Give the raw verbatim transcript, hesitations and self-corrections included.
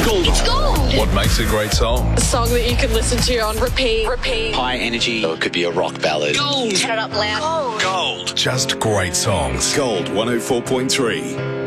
Gold. It's gold. What makes a great song? A song that you can listen to on repeat. Repeat. High energy. Or it could be a rock ballad. Gold. Turn it up loud. Gold. Just great songs. Gold one oh four point three.